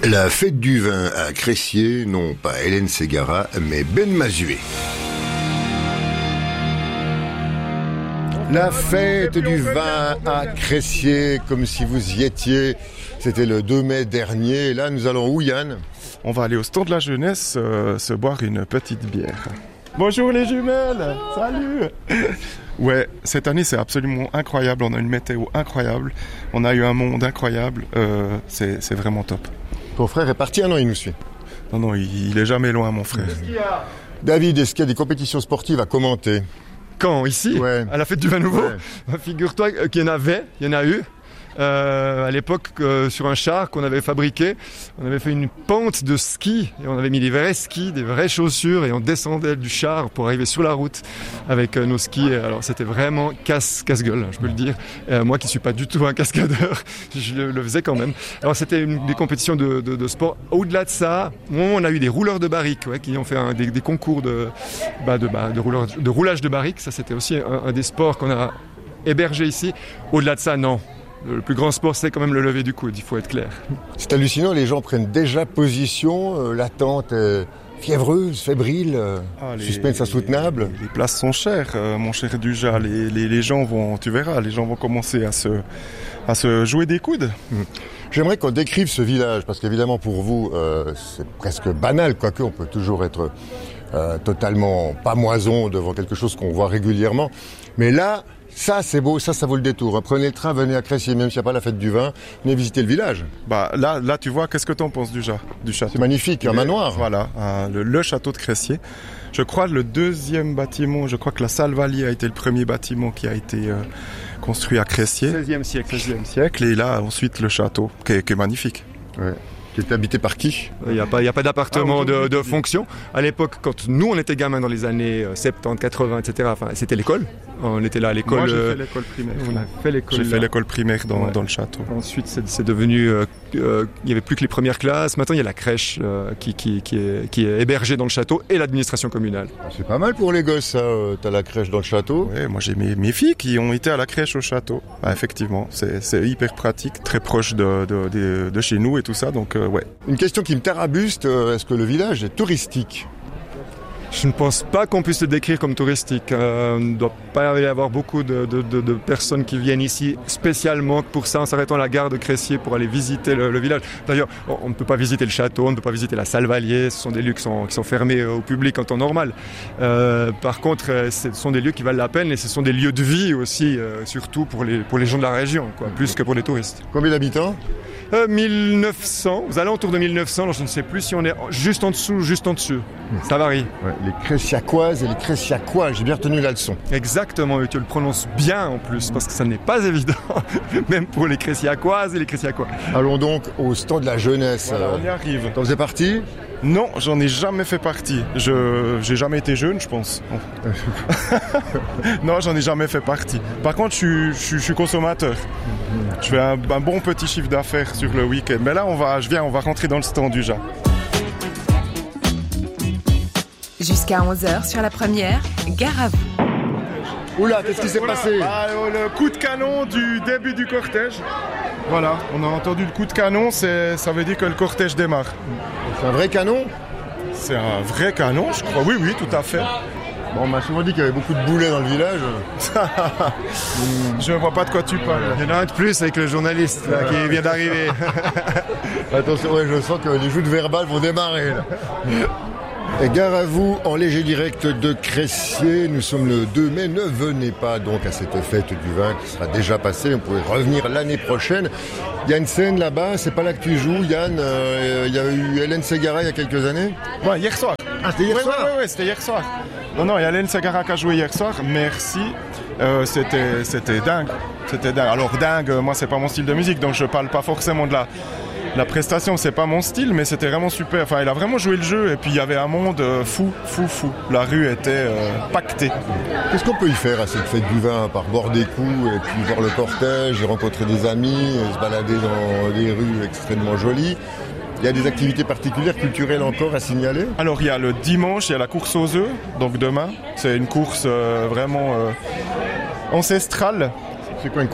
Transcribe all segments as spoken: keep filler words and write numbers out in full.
La fête du vin à Cressier, non pas Hélène Ségara, mais Ben Mazué. La fête du vin à Cressier, comme si vous y étiez. C'était le deux mai dernier. Et là, nous allons où, Yann ? On va aller au stand de la jeunesse euh, se boire une petite bière. Bonjour les jumelles. Salut. Ouais, cette année c'est absolument incroyable. On a une météo incroyable. On a eu un monde incroyable. Euh, c'est, c'est vraiment top. Ton frère est parti, ah non, il nous suit. Non, non, il, il est jamais loin, mon frère. David, est-ce qu'il y a des compétitions sportives à commenter ? Quand ? Ici ? Ouais. À la fête du vin nouveau ? Ouais. Figure-toi qu'il y en avait, il y en a eu. Euh, à l'époque, euh, sur un char qu'on avait fabriqué, on avait fait une pente de ski et on avait mis des vrais skis, des vraies chaussures et on descendait du char pour arriver sur la route avec euh, nos skis. Alors c'était vraiment casse, casse-gueule, je peux le dire. Euh, moi qui suis pas du tout un cascadeur, je le, le faisais quand même. Alors c'était une, des compétitions de, de, de sport. Au-delà de ça, on a eu des rouleurs de barriques ouais, qui ont fait un, des, des concours de, bah, de, bah, de, rouleur, de roulage de barriques. Ça c'était aussi un, un des sports qu'on a hébergé ici. Au-delà de ça, non. Le plus grand sport, c'est quand même le lever du coude, il faut être clair. C'est hallucinant, les gens prennent déjà position, euh, l'attente est fiévreuse, fébrile, euh, ah, les, suspense insoutenable. Les, les places sont chères, euh, mon cher Dujas, les, les, les gens vont, tu verras, les gens vont commencer à se, à se jouer des coudes. Mmh. J'aimerais qu'on décrive ce village, parce qu'évidemment pour vous, euh, c'est presque banal, quoique on peut toujours être euh, totalement pamoison devant quelque chose qu'on voit régulièrement. Mais là, ça, c'est beau, ça, ça vaut le détour. Prenez le train, venez à Cressier, même s'il n'y a pas la fête du vin, venez visiter le village. Bah là, là, tu vois, qu'est-ce que t'en penses déjà du château ? C'est magnifique, un manoir. Voilà, un, le, le château de Cressier. Je crois le deuxième bâtiment, je crois que la salle Valier a été le premier bâtiment qui a été euh, construit à Cressier. seizième siècle. seizième siècle, et là, ensuite, le château, qui est, qui est magnifique. Ouais. Qui est habité par qui ? Il n'y a pas, il y a pas d'appartement ah, de, de fonction. À l'époque, quand nous, on était gamins dans les années soixante-dix, quatre-vins, et cetera, enfin, c'était l'école. On était là à l'école. Moi, j'ai fait l'école primaire. On a fait l'école. J'ai fait l'école primaire dans, ouais. dans le château. Ensuite, c'est, c'est devenu... Euh, euh, il n'y avait plus que les premières classes. Maintenant, il y a la crèche euh, qui, qui, qui, est, qui est hébergée dans le château et l'administration communale. C'est pas mal pour les gosses, ça. T'as la crèche dans le château. Oui, moi, j'ai mes, mes filles qui ont été à la crèche au château. Ah, effectivement, c'est, c'est hyper pratique, très proche de, de, de, de chez nous et tout ça. Donc, euh, ouais. Une question qui me tarabuste, est-ce que le village est touristique ? Je ne pense pas qu'on puisse le décrire comme touristique. Euh, il ne doit pas y avoir beaucoup de, de, de, de personnes qui viennent ici spécialement pour ça, en s'arrêtant à la gare de Cressier pour aller visiter le, le village. D'ailleurs, on ne peut pas visiter le château, on ne peut pas visiter la salle Valier. Ce sont des lieux qui sont, qui sont fermés au public en temps normal. Euh, par contre, ce sont des lieux qui valent la peine et ce sont des lieux de vie aussi, euh, surtout pour les, pour les gens de la région, quoi, plus que pour les touristes. Combien d'habitants ? Euh, mille neuf cents, aux alentours de mille neuf cents, alors je ne sais plus si on est juste en dessous ou juste en dessus. Ça varie. Ouais, les Cressiacoises et les Cressiacois, j'ai bien retenu la leçon. Exactement, et tu le prononces bien en plus, parce que ça n'est pas évident, même pour les Cressiacoises et les Cressiacois. Allons donc au stand de la jeunesse. Voilà, on y arrive. T'en faisais partie ? Non, j'en ai jamais fait partie. Je j'ai jamais été jeune, je pense. Non, j'en ai jamais fait partie. Par contre, je suis je suis consommateur. Je fais un, un bon petit chiffre d'affaires sur le week-end. Mais là, on va, je viens, on va rentrer dans le stand du J A. Jusqu'à onze heures sur la première, gare à vous. Oula, qu'est-ce qui s'est Oula, passé ? ah, Le coup de canon du début du cortège. Voilà, on a entendu le coup de canon, c'est, ça veut dire que le cortège démarre. C'est un vrai canon ? C'est un vrai canon, je crois. Oui, oui, tout à fait. Bon, on m'a souvent dit qu'il y avait beaucoup de boulets dans le village. Je ne vois pas de quoi tu parles. Il y en a un de plus avec le journaliste là, qui vient d'arriver. Attention, ouais, je sens que les joutes verbales vont démarrer. Là. Et gare à vous, en léger direct de Cressier, nous sommes le deux mai, ne venez pas donc à cette fête du vin qui sera déjà passée, on pourrait revenir l'année prochaine. Il y a une scène là-bas, c'est pas là que tu joues, Yann, euh, il y a eu Hélène Ségara il y a quelques années ? Ouais, hier soir. Ah, c'était hier ouais, soir ? Oui, ouais, ouais, c'était hier soir. Non, non, il y a Hélène Ségara qui a joué hier soir, merci. Euh, c'était, c'était dingue, c'était dingue. Alors dingue, moi c'est pas mon style de musique, donc je parle pas forcément de la... La prestation, c'est pas mon style, mais c'était vraiment super. Enfin, il a vraiment joué le jeu et puis il y avait un monde euh, fou, fou, fou. La rue était euh, pactée. Qu'est-ce qu'on peut y faire à cette fête du vin, à part boire des coups et puis voir le cortège, et rencontrer des amis, et se balader dans des rues extrêmement jolies ? Il y a des activités particulières, culturelles encore à signaler ? Alors, il y a le dimanche, il y a la course aux œufs, donc demain. C'est une course euh, vraiment euh, ancestrale. C'est quoi une course aux c'est, œufs ?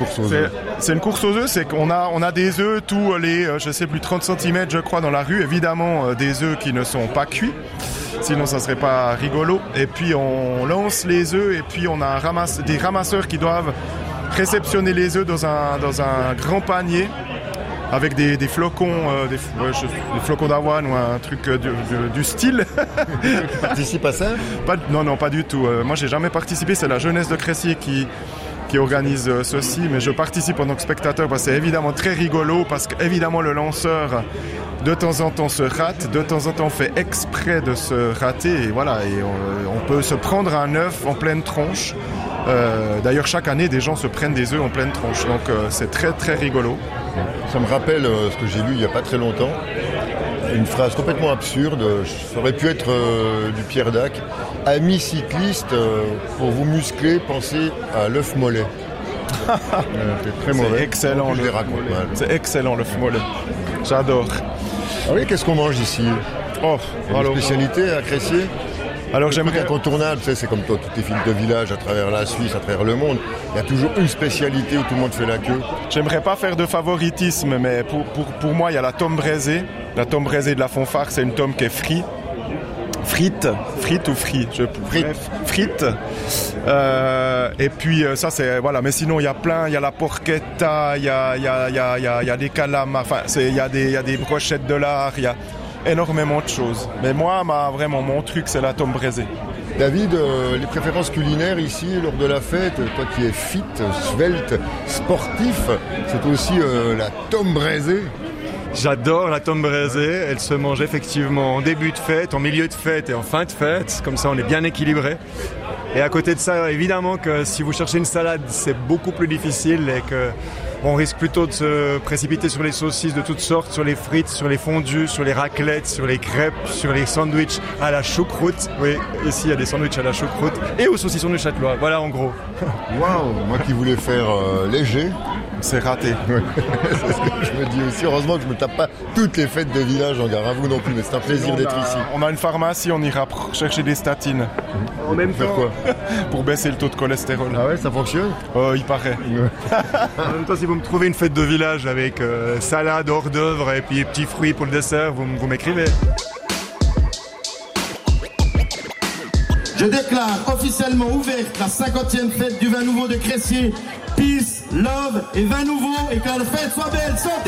c'est une course aux œufs, c'est qu'on a, on a des œufs tous les, euh, je sais plus, trente centimètres, je crois, dans la rue. Évidemment, euh, des œufs qui ne sont pas cuits. Sinon, ça serait pas rigolo. Et puis, on lance les œufs et puis on a un ramasse, des ramasseurs qui doivent réceptionner les œufs dans un, dans un grand panier avec des, des flocons, euh, des, ouais, je, des flocons d'avoine ou un truc euh, du, du, du style. Tu participes à ça? Pas, non, non, pas du tout. Euh, moi, j'ai jamais participé. C'est la jeunesse de Cressier qui, qui organise euh, ceci, mais je participe en tant que spectateur parce que c'est évidemment très rigolo parce qu'évidemment le lanceur de temps en temps se rate, de temps en temps fait exprès de se rater et voilà, et on, on peut se prendre un œuf en pleine tronche. Euh, d'ailleurs, chaque année, des gens se prennent des œufs en pleine tronche, donc euh, c'est très très rigolo. Ça me rappelle euh, ce que j'ai lu il n'y a pas très longtemps. Une phrase complètement absurde, ça aurait pu être euh, du Pierre Dac. Amis cyclistes, euh, pour vous muscler, pensez à l'œuf mollet. euh, c'est très mauvais. C'est excellent, le mollet. C'est excellent l'œuf mollet. J'adore. Ah oui, qu'est-ce qu'on mange ici? Oh, il y a une spécialité à Cressier? Alors j'aimerais incontournable, tu sais, c'est comme toi, toutes les films de village à travers la Suisse, à travers le monde. Il y a toujours une spécialité où tout le monde fait la queue. J'aimerais pas faire de favoritisme, mais pour, pour, pour moi, il y a la tome braisée. La tome braisée de la Fonfare, c'est une tome qui est frite. Frite, frite ou frit, je frite. Frite. Euh, et puis ça c'est voilà, mais sinon il y a plein, il y a la porchetta, il y a il y a il y a il y a, y a des calamars, enfin c'est il y a des il y a des brochettes de lard, il y a énormément de choses. Mais moi, ma, vraiment, mon truc, c'est la tome braisée. David, euh, les préférences culinaires ici, lors de la fête, toi qui es fit, svelte, sportif, c'est aussi euh, la tome braisée. J'adore la tome braisée, elle se mange effectivement en début de fête, en milieu de fête et en fin de fête, comme ça on est bien équilibré. Et à côté de ça, évidemment que si vous cherchez une salade, c'est beaucoup plus difficile et que on risque plutôt de se précipiter sur les saucisses de toutes sortes, sur les frites, sur les fondus, sur les raclettes, sur les crêpes, sur les sandwichs à la choucroute. Oui, ici il y a des sandwichs à la choucroute et aux saucissons du Châtelois. Voilà en gros. Waouh, moi qui voulais faire euh, léger, c'est raté. C'est ce que je me dis aussi. Heureusement que je me tape pas toutes les fêtes de village en gare à vous non plus, mais c'est un plaisir d'être a, ici. On a une pharmacie, on ira chercher des statines. En même faire temps, quoi? Pour baisser le taux de cholestérol. Ah ouais, ça fonctionne? euh, Il paraît. en même temps, si vous me trouvez une fête de village avec euh, salade, hors d'œuvre et puis petits fruits pour le dessert, vous, vous m'écrivez. Je déclare officiellement ouverte la cinquantième fête du vin nouveau de Cressier. Peace, love et vin nouveau, et que la fête soit belle. Santé!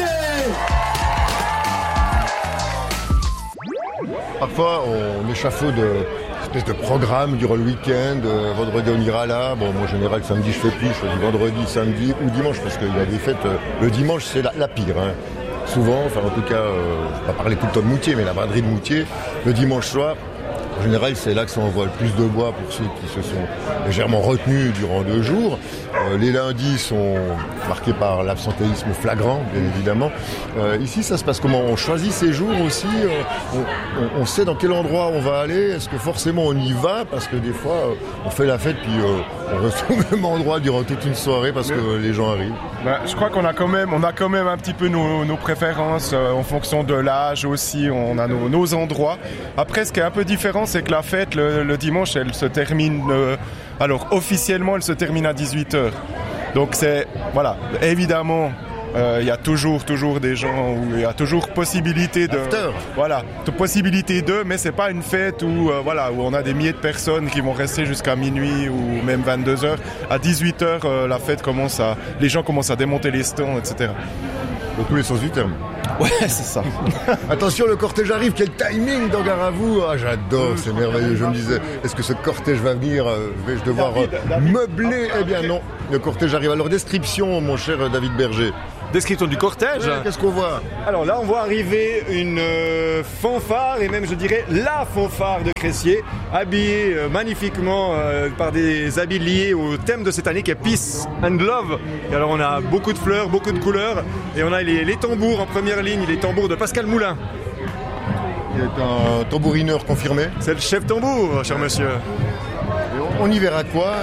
Parfois, on échafaude une espèce de programme durant le week-end. Euh, vendredi, on ira là. Bon, moi, en général, samedi, je fais plus. Je fais du vendredi, samedi ou dimanche, parce qu'il y a des fêtes. Euh, le dimanche, c'est la, la pire. Hein. Souvent, enfin, en tout cas, euh, je ne vais pas parler tout le temps de Moutier, mais la braderie de Moutier, le dimanche soir, en général, c'est là que ça envoie le plus de bois pour ceux qui se sont légèrement retenus durant deux jours. Euh, les lundis sont marqués par l'absentéisme flagrant, bien évidemment. Euh, ici, ça se passe comment? On choisit ses jours aussi, euh, on, on, on sait dans quel endroit on va aller. Est-ce que forcément on y va? Parce que des fois, euh, on fait la fête puis euh, on reste au même endroit durant toute une soirée parce que euh, les gens arrivent. Ben, je crois qu'on a quand même, on a quand même un petit peu nos, nos préférences euh, en fonction de l'âge aussi. On a nos, nos endroits. Après, ce qui est un peu différent, c'est que la fête, le, le dimanche, elle se termine... Euh, alors, officiellement, elle se termine à dix-huit heures. Donc, c'est... Voilà, évidemment... Il euh, y a toujours, toujours des gens où il y a toujours possibilité de, After. voilà, de possibilité de, mais c'est pas une fête où, euh, voilà, où on a des milliers de personnes qui vont rester jusqu'à minuit ou même vingt-deux heures. À dix-huit heures, euh, la fête commence à, les gens commencent à démonter les stands, et cetera. Dans tous les sens du terme. Ouais, c'est ça. Attention, le cortège arrive, quel timing dans Gare à vous. Ah, j'adore, c'est merveilleux. Je me disais, est-ce que ce cortège va venir? Vais-je devoir euh, meubler? Eh bien non, le cortège arrive. Alors, description, mon cher David Berger. Description du cortège. Ouais, qu'est-ce qu'on voit? Alors là, on voit arriver une euh, fanfare, et même je dirais la fanfare de Cressier, habillée euh, magnifiquement euh, par des habits liés au thème de cette année qui est Peace and Love. Et alors on a beaucoup de fleurs, beaucoup de couleurs, et on a les, les tambours en première ligne, les tambours de Pascal Moulin. Il est un tambourineur confirmé. C'est le chef tambour, cher monsieur. On y verra quoi?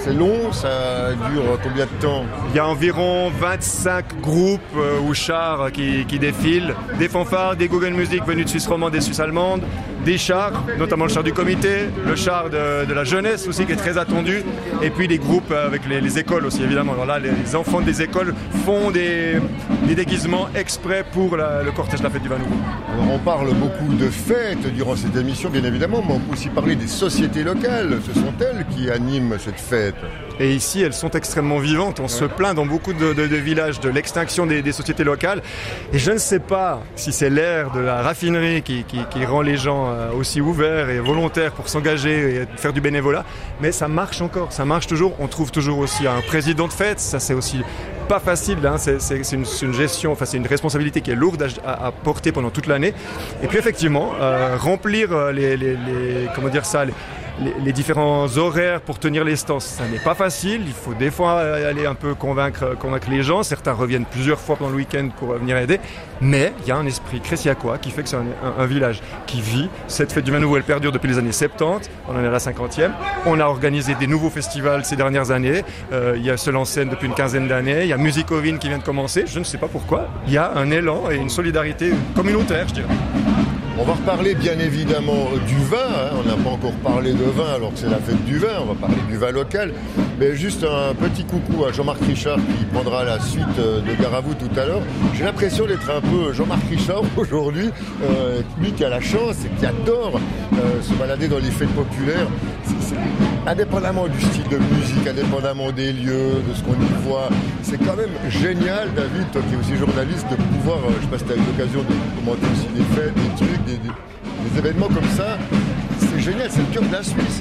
c'est long, ça dure combien de temps? Il y a environ vingt-cinq groupes euh, ou chars qui, qui défilent, des fanfares, des Google Music venus de Suisse romande et Suisse allemande, des chars, notamment le char du comité, le char de, de la jeunesse aussi qui est très attendu, et puis des groupes avec les, les écoles aussi évidemment. Alors là, les enfants des écoles font des, des déguisements exprès pour la, le cortège de la fête du vin nouveau. Alors on parle beaucoup de fêtes durant cette émission bien évidemment, mais on peut aussi parler des sociétés locales. Ce sont elles qui animent cette fête. Et ici, elles sont extrêmement vivantes. On se plaint dans beaucoup de, de, de villages de l'extinction des, des sociétés locales. Et je ne sais pas si c'est l'ère de la raffinerie qui, qui, qui rend les gens aussi ouverts et volontaires pour s'engager et faire du bénévolat. Mais ça marche encore, ça marche toujours. On trouve toujours aussi un président de fête. Ça, c'est aussi pas facile. Hein. C'est, c'est, c'est, une, c'est une gestion, enfin, c'est une responsabilité qui est lourde à, à, à porter pendant toute l'année. Et puis effectivement, euh, remplir les, les, les, comment dire ça, les, Les, les différents horaires pour tenir les stands, ça n'est pas facile. Il faut des fois aller un peu convaincre, convaincre les gens. Certains reviennent plusieurs fois pendant le week-end pour venir aider. Mais il y a un esprit créciacois qui fait que c'est un, un, un village qui vit. Cette fête du vin nouveau, elle perdure depuis les années soixante-dix. On en est à la cinquantième. On a organisé des nouveaux festivals ces dernières années. Euh, il y a Seul en scène depuis une quinzaine d'années. Il y a Musicovine qui vient de commencer. Je ne sais pas pourquoi. Il y a un élan et une solidarité communautaire, je dirais. On va reparler bien évidemment du vin, hein. On n'a pas encore parlé de vin alors que c'est la fête du vin, on va parler du vin local. Mais juste un petit coucou à Jean-Marc Richard qui prendra la suite de Gare à vous tout à l'heure. J'ai l'impression d'être un peu Jean-Marc Richard aujourd'hui, euh, lui qui a la chance et qui adore euh, se balader dans les fêtes populaires. C'est, c'est, indépendamment du style de musique, indépendamment des lieux, de ce qu'on y voit, c'est quand même génial, David, toi qui es aussi journaliste, de pouvoir, euh, je sais pas si tu as eu l'occasion de commenter aussi des fêtes, des trucs, Des, des, des événements comme ça, c'est génial, c'est le cœur de la Suisse.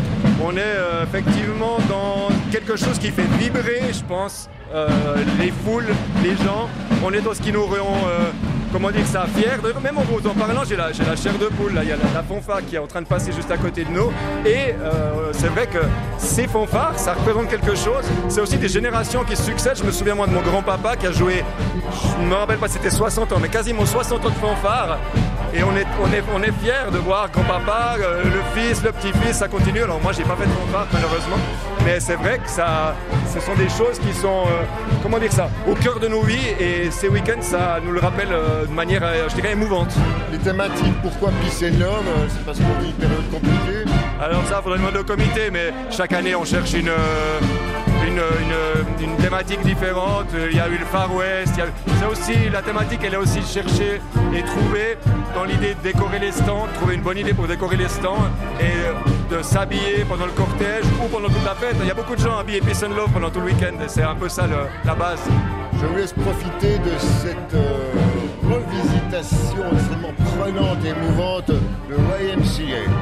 On est euh, effectivement dans quelque chose qui fait vibrer, je pense, euh, les foules, les gens. On est dans ce qui nous rend, euh, comment dire ça, fiers. Même en vous en parlant, j'ai la, j'ai la chair de poule. Là, il y a la, la fanfare qui est en train de passer juste à côté de nous. Et euh, c'est vrai que ces fanfares, ça représente quelque chose. C'est aussi des générations qui se succèdent. Je me souviens moi de mon grand-papa qui a joué, je ne me rappelle pas si c'était soixante ans, mais quasiment soixante ans de fanfare. Et on est, on est, on est fiers de voir grand-papa, euh, le fils, le petit-fils, ça continue. Alors moi, j'ai pas fait de fanfare malheureusement, mais c'est vrai que ça, ce sont des choses qui sont, euh, comment dire ça, au cœur de nos vies. Et ces week-ends, ça nous le rappelle euh, de manière, euh, je dirais, émouvante. Les thématiques, pourquoi Peace and Love? C'est parce qu'on vit une période compliquée. Alors ça, il faudrait demander au comité, mais chaque année, on cherche une... Euh, Une, une, une thématique différente. Il y a eu le Far West, il y a eu... c'est aussi, la thématique elle est aussi cherchée et trouvée dans l'idée de décorer les stands, trouver une bonne idée pour décorer les stands et de s'habiller pendant le cortège ou pendant toute la fête. Il y a beaucoup de gens habillés Peace and Love pendant tout le week-end et c'est un peu ça le, la base. Je vous laisse profiter de cette euh, revisitation extrêmement prenante et émouvante de Y M C A.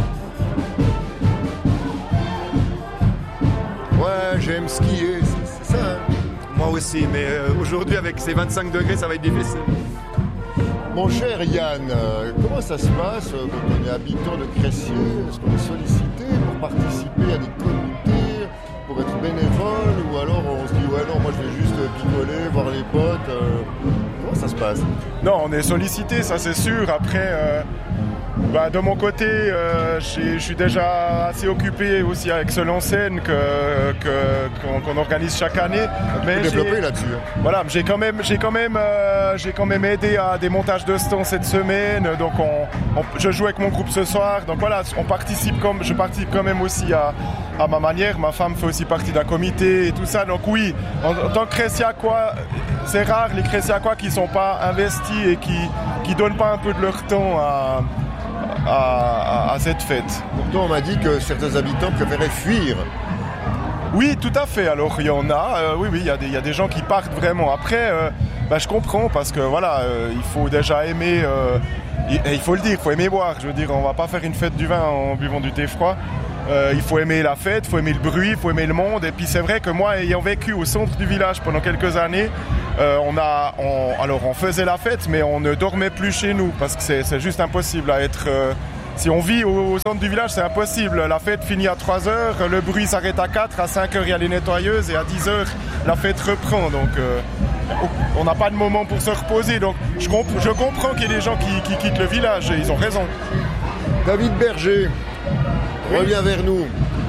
Ouais, j'aime skier, c'est, c'est ça. Hein. Moi aussi, mais euh, aujourd'hui avec ces vingt-cinq degrés, ça va être difficile. Mon cher Yann, euh, comment ça se passe euh, quand on est habitant de Crécier? Est-ce qu'on est sollicité pour participer à des comités, pour être bénévole, ou alors on se dit ouais non, moi je vais juste picoler, voir les potes. Euh, comment ça se passe? Non, on est sollicité, ça c'est sûr. Après, euh, bah, de mon côté, euh, je suis déjà assez occupé aussi avec Seul en scène que, que, qu'on, qu'on organise chaque année. Mais j'ai développé là-dessus. Voilà, j'ai quand même, j'ai quand même, euh, j'ai quand même aidé à des montages de stands cette semaine. Donc, on, on, je joue avec mon groupe ce soir. Donc voilà, on participe comme, je participe quand même aussi à, à ma manière. Ma femme fait aussi partie d'un comité et tout ça. Donc oui, en, en tant que Créciacois, c'est rare les Créciacois qui sont pas investis et qui, qui donnent pas un peu de leur temps à À, à, à cette fête. Pourtant, on m'a dit que certains habitants préféraient fuir. Oui, tout à fait. Alors, il y en a. Euh, oui, oui, il y a des, il y a des gens qui partent vraiment. Après, euh, bah, je comprends parce que voilà, euh, il faut déjà aimer. Euh, il, il faut le dire, il faut aimer boire. Je veux dire, on va pas faire une fête du vin en buvant du thé froid. Euh, il faut aimer la fête, il faut aimer le bruit, il faut aimer le monde. Et puis c'est vrai que moi, ayant vécu au centre du village pendant quelques années, euh, on a, on, alors on faisait la fête, mais on ne dormait plus chez nous parce que c'est, c'est juste impossible à être. Euh, si on vit au, au centre du village, c'est impossible. La fête finit à trois heures, le bruit s'arrête à quatre, à cinq heures il y a les nettoyeuses et à dix heures la fête reprend. Donc euh, on n'a pas de moment pour se reposer. Donc je, comp- je comprends qu'il y ait des gens qui, qui quittent le village et ils ont raison. David Berger. Reviens vers nous.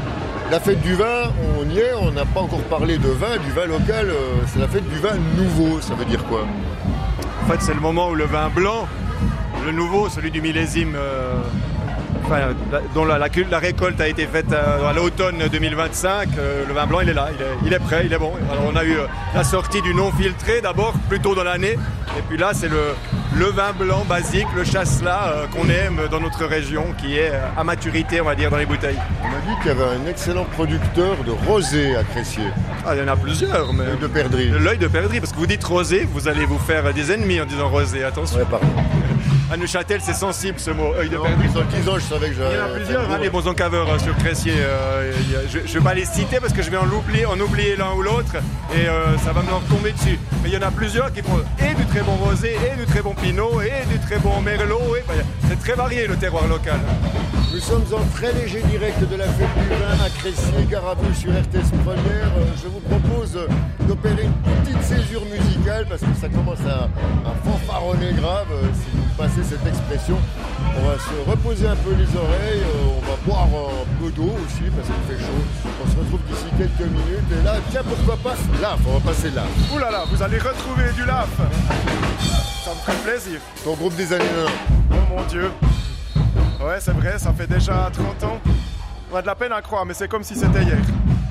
La fête du vin, on y est, on n'a pas encore parlé de vin, du vin local, euh, c'est la fête du vin nouveau, ça veut dire quoi? En fait, c'est le moment où le vin blanc, le nouveau, celui du millésime, euh, enfin, la, dont la, la, la récolte a été faite euh, à l'automne deux mille vingt-cinq, euh, le vin blanc, il est là, il est, il est prêt, il est bon. Alors, on a eu euh, la sortie du non filtré d'abord, plus tôt dans l'année, et puis là, c'est le, le vin blanc basique, le chasselas euh, qu'on aime dans notre région, qui est euh, à maturité, on va dire, dans les bouteilles. On m'a dit qu'il y avait un excellent producteur de rosé à Cressier. Ah, il y en a plusieurs, mais... L'œil de perdrix. L'œil de perdrix, parce que vous dites rosé, vous allez vous faire des ennemis en disant rosé, attention. Ouais, pardon. À Neuchâtel, c'est sensible ce mot, œil de Non, perdrix. en disant, je savais que j'avais... Il y en a plusieurs, hein, des bons encaveurs hein, sur Cressier. Euh, y a, je ne vais pas les citer parce que je vais en oublier, en oublier l'un ou l'autre et euh, ça va me retomber dessus. Mais il y en a plusieurs qui font et du très bon rosé, et du très bon pinot, et du très bon merlot. Et, bah, c'est très varié le terroir local. Nous sommes en très léger direct de la fête du vin à Cressier, gare à vous sur R T S Première. Je vous propose d'opérer une petite césure musicale parce que ça commence à, à fanfaronner grave, si vous passez cette expression. On va se reposer un peu les oreilles, on va boire un peu d'eau aussi parce qu'il fait chaud. On se retrouve d'ici quelques minutes et là, tiens, pourquoi pas Laf, on va passer là. Ouh là là, vous allez retrouver du Laf. Ça me ferait plaisir. Ton groupe des années Oh mon Dieu. Ouais, c'est vrai, ça fait déjà trente ans. On a de la peine à croire, mais c'est comme si c'était hier.